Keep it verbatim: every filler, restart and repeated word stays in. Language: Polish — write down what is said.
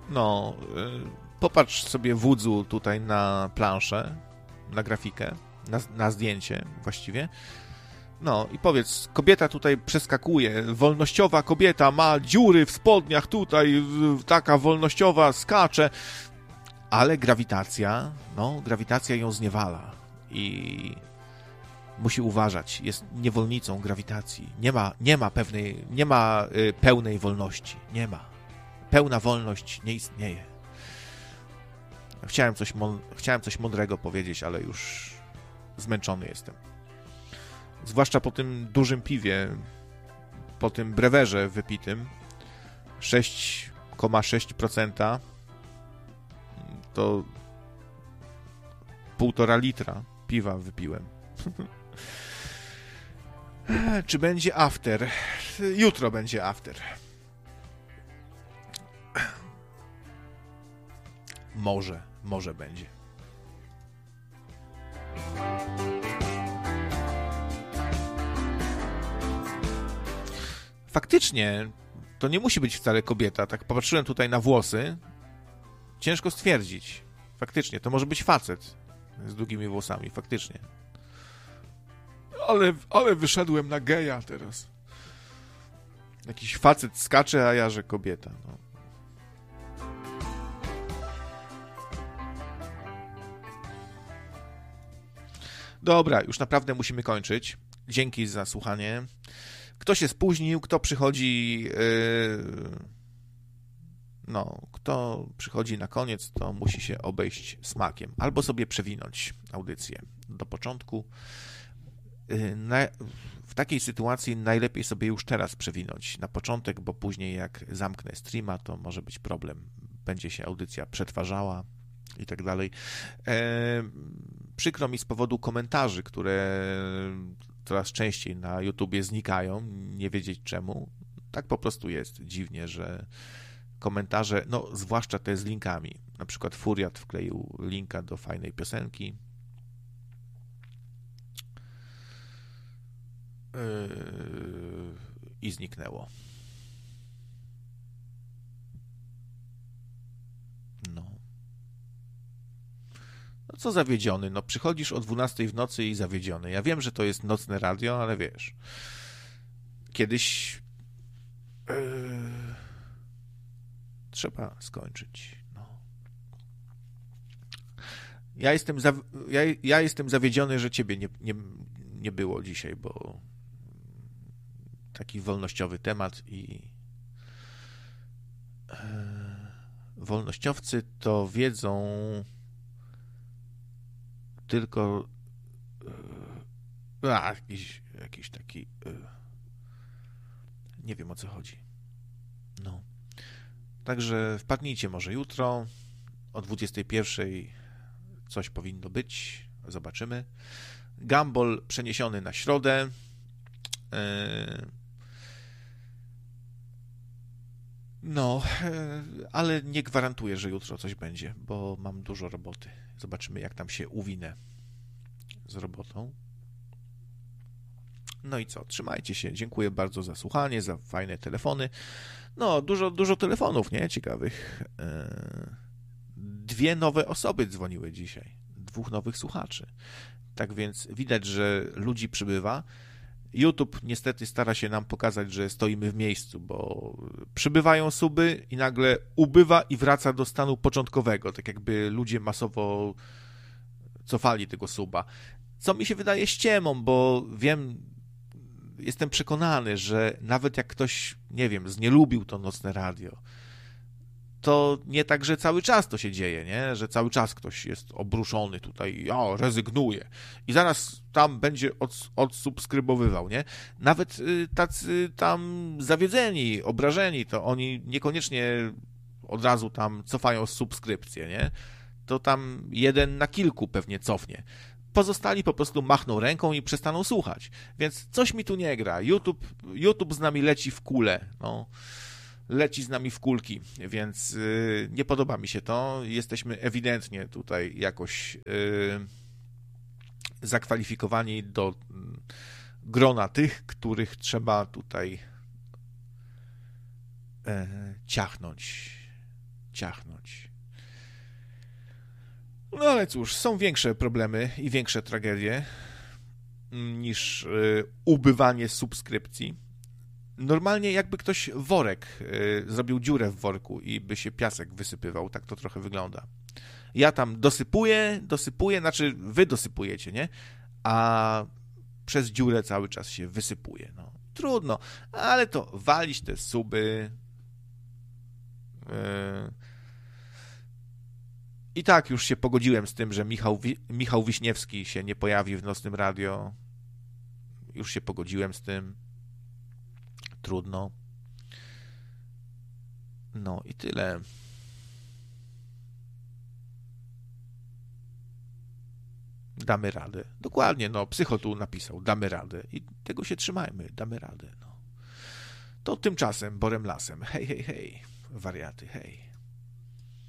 No, popatrz sobie, wódzu, tutaj na planszę, na grafikę, na, na zdjęcie właściwie. No i powiedz, kobieta tutaj przeskakuje, wolnościowa kobieta ma dziury w spodniach, tutaj taka wolnościowa skacze, ale grawitacja, no, grawitacja ją zniewala i musi uważać, jest niewolnicą grawitacji. Nie ma, nie ma pewnej, nie ma y, pełnej wolności, nie ma. Pełna wolność nie istnieje. Chciałem coś, mą- chciałem coś mądrego powiedzieć, ale już zmęczony jestem. Zwłaszcza po tym dużym piwie, po tym brewerze wypitym, sześć przecinek sześć procent to półtora litra piwa wypiłem. Czy będzie after? Jutro będzie after. Może, może będzie. Faktycznie, to nie musi być wcale kobieta. Tak popatrzyłem tutaj na włosy. Ciężko stwierdzić. Faktycznie, to może być facet z długimi włosami. Faktycznie. Ale, ale wyszedłem na geja teraz. Jakiś facet skacze, a ja, że kobieta. No. Dobra, już naprawdę musimy kończyć. Dzięki za słuchanie. Kto się spóźnił, kto przychodzi... Yy... No, kto przychodzi na koniec, to musi się obejść smakiem. Albo sobie przewinąć audycję do początku. Yy, na... W takiej sytuacji najlepiej sobie już teraz przewinąć na początek, bo później jak zamknę streama, to może być problem. Będzie się audycja przetwarzała i tak dalej. E, przykro mi z powodu komentarzy, które coraz częściej na YouTubie znikają, nie wiedzieć czemu. Tak po prostu jest dziwnie, że komentarze, no zwłaszcza te z linkami. Na przykład Furiat wkleił linka do fajnej piosenki. Yy, i zniknęło. No. No co zawiedziony? No przychodzisz o dwunastej w nocy i zawiedziony. Ja wiem, że to jest nocne radio, ale wiesz, kiedyś yy, trzeba skończyć. No. Ja jestem za, ja, ja jestem zawiedziony, że ciebie nie, nie, nie było dzisiaj, bo taki wolnościowy temat i wolnościowcy to wiedzą tylko a, jakiś, jakiś taki nie wiem, o co chodzi. No. Także wpadnijcie może jutro o dwudziestej pierwszej coś powinno być. Zobaczymy. Gumball przeniesiony na środę. No, ale nie gwarantuję, że jutro coś będzie, bo mam dużo roboty. Zobaczymy, jak tam się uwinę z robotą. No i co? Trzymajcie się. Dziękuję bardzo za słuchanie, za fajne telefony. No, dużo, dużo telefonów, nie? Ciekawych. Dwie nowe osoby dzwoniły dzisiaj. Dwóch nowych słuchaczy. Tak więc widać, że ludzi przybywa. YouTube niestety stara się nam pokazać, że stoimy w miejscu, bo przybywają suby i nagle ubywa i wraca do stanu początkowego, tak jakby ludzie masowo cofali tego suba. Co mi się wydaje ściemą, bo wiem, jestem przekonany, że nawet jak ktoś, nie wiem, znielubił to nocne radio, to nie tak, że cały czas to się dzieje, nie? Że cały czas ktoś jest obruszony tutaj, o, rezygnuje i zaraz tam będzie od, odsubskrybowywał, nie? Nawet y, tacy tam zawiedzeni, obrażeni, to oni niekoniecznie od razu tam cofają subskrypcję, nie? To tam jeden na kilku pewnie cofnie. Pozostali po prostu machną ręką i przestaną słuchać. Więc coś mi tu nie gra. YouTube, YouTube z nami leci w kulę, no. Leci z nami w kulki, więc yy, nie podoba mi się to. Jesteśmy ewidentnie tutaj jakoś yy, zakwalifikowani do yy, grona tych, których trzeba tutaj yy, ciachnąć. ciachnąć. No ale cóż, są większe problemy i większe tragedie niż y, ubywanie subskrypcji. Normalnie jakby ktoś worek, y, zrobił dziurę w worku i by się piasek wysypywał, tak to trochę wygląda. Ja tam dosypuję, dosypuję, znaczy wy dosypujecie, nie? A przez dziurę cały czas się wysypuje. No. Trudno, ale to walić te suby. Yy. I tak już się pogodziłem z tym, że Michał, Wi- Michał Wiśniewski się nie pojawi w Nocnym Radio. Już się pogodziłem z tym. Trudno. No i tyle. Damy radę. Dokładnie, no, Psycho tu napisał, damy radę. I tego się trzymajmy, damy radę, no. To tymczasem Borem Lasem. Hej, hej, hej, wariaty, hej.